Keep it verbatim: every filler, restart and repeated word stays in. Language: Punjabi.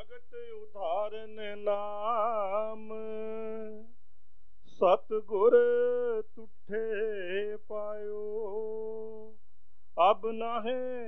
ਭਗਤ ਉਧਾਰਨ ਨਾਮ, ਸਤਿਗੁਰ ਤੁਠੇ ਪਾਇਓ। ਅਬ ਨਾਹਿ